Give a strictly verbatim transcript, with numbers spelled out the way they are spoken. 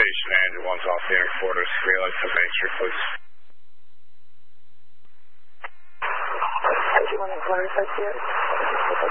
station and one's off the inner quarters. Realize to Main Street, please. thirty-one and quarters, I see it.